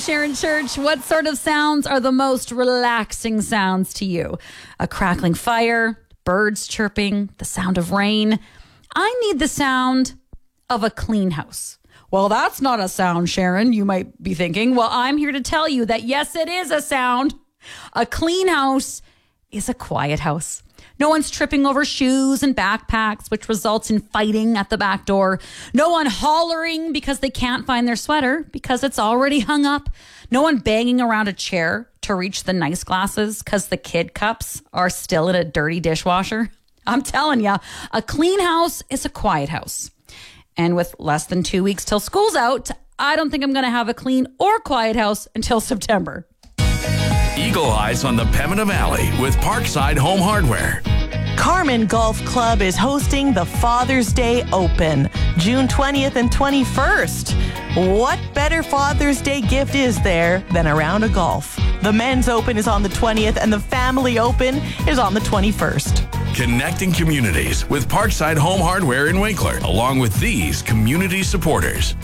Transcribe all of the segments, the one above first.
Sharon Church. What sort of sounds are the most relaxing sounds to you? A crackling fire, birds chirping, the sound of rain. I need the sound of a clean house. Well, that's not a sound, Sharon, you might be thinking. Well, I'm here to tell you that yes, it is a sound. A clean house is a quiet house. No one's tripping over shoes and backpacks, which results in fighting at the back door. No one hollering because they can't find their sweater because it's already hung up. No one banging around a chair to reach the nice glasses because the kid cups are still in a dirty dishwasher. I'm telling you, a clean house is a quiet house. And with less than 2 weeks till school's out, I don't think I'm going to have a clean or quiet house until September. Eagle Eyes on the Pembina Valley with Parkside Home Hardware. Carmen Golf Club is hosting the Father's Day Open, June 20th and 21st. What better Father's Day gift is there than a round of golf? The Men's Open is on the 20th and the Family Open is on the 21st. Connecting communities with Parkside Home Hardware in Winkler, along with these community supporters.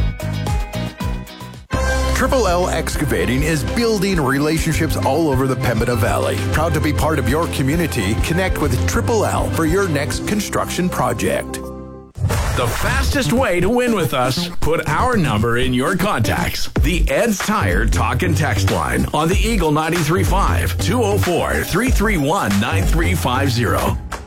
Triple L Excavating is building relationships all over the Pembina Valley. Proud to be part of your community. Connect with Triple L for your next construction project. The fastest way to win with us, put our number in your contacts. The Ed's Tire Talk and Text line on the Eagle 93.5 204-331-9350.